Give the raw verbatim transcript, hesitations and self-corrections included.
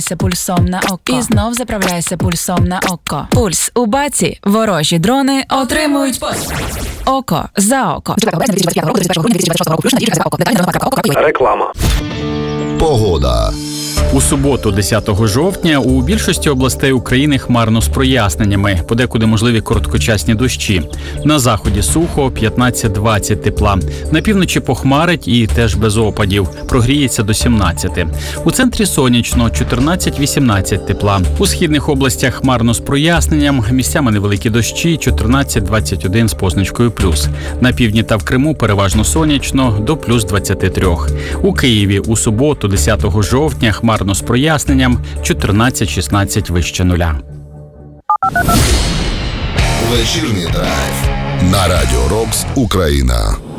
пульсом на око. І знов заправляйся пульсом на око. Пульс у баці. Ворожі дрони отримують пос. Око за око. Реклама. Погода. У суботу, десятого жовтня, у більшості областей України хмарно з проясненнями, подекуди можливі короткочасні дощі. На заході сухо, п'ятнадцять-двадцять тепла. На півночі похмарить і теж без опадів. Прогріється до сімнадцяти. У центрі сонячно, чотирнадцять-вісімнадцять тепла. У східних областях хмарно з проясненням, місцями невеликі дощі, чотирнадцять-двадцять один з позначкою плюс. На півдні та в Криму переважно сонячно, до плюс двадцяти трьох. У Києві у суботу, десятого жовтня, хмарно з проясненням, чотирнадцять-шістнадцять вище нуля. Вечірній драйв на Радіо Рокс Україна.